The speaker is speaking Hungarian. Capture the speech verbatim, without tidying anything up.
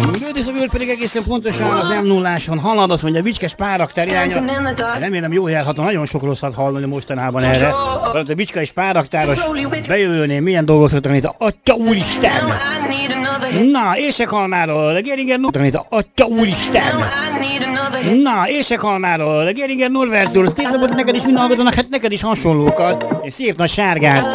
Gödészövőt pedig egészen pontosan az em nulláson halad, azt mondja, Bicskes páraktár irányba. Remélem jó járható, nagyon sok rosszat hallani mostanában erre. A Bicska és páraktáros bejövőnél milyen dolgot szoktak itt, atya úristen! Na, Érsekhalmáról, Geringer Norbertől, atya úristen! Na, Érsekhalmáról, Geringer Norbertől, szétlapott neked is mind hallgatónak, hát neked is hasonlókat, és szép nagy sárgát.